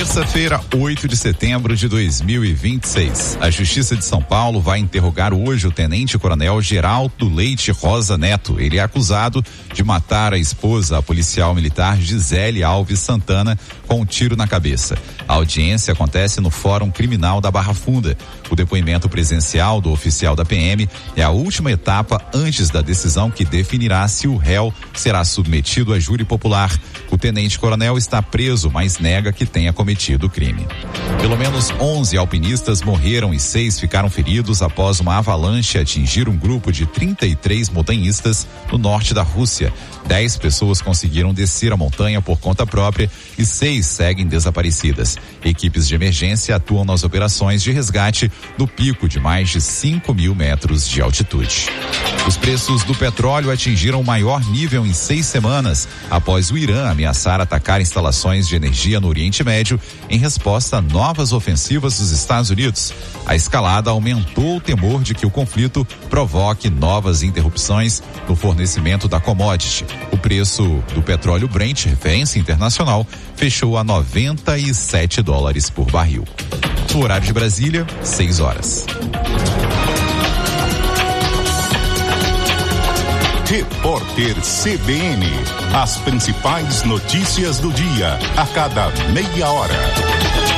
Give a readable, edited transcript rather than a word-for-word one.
Terça-feira, 8 de setembro de 2026. A Justiça de São Paulo vai interrogar hoje o tenente-coronel Geraldo Leite Rosa Neto. Ele é acusado de matar a esposa, a policial militar Gisele Alves Santana, com um tiro na cabeça. A audiência acontece no Fórum Criminal da Barra Funda. O depoimento presencial do oficial da PM é a última etapa antes da decisão que definirá se o réu será submetido a júri popular. O tenente-coronel está preso, mas nega que tenha cometido o crime. Pelo menos 11 alpinistas morreram e 6 ficaram feridos após uma avalanche atingir um grupo de 33 montanhistas no norte da Rússia. 10 pessoas conseguiram descer a montanha por conta própria e 6 seguem desaparecidas. Equipes de emergência atuam nas operações de resgate no pico de mais de 5.000 metros de altitude. Os preços do petróleo atingiram o maior nível em 6 semanas, após o Irã ameaçar atacar instalações de energia no Oriente Médio em resposta a novas ofensivas dos Estados Unidos. A escalada aumentou o temor de que o conflito provoque novas interrupções no fornecimento da commodity. O preço do petróleo Brent, referência internacional, fechou a $97 por barril. O horário de Brasília, 6 horas. Repórter CBN. As principais notícias do dia, a cada meia hora.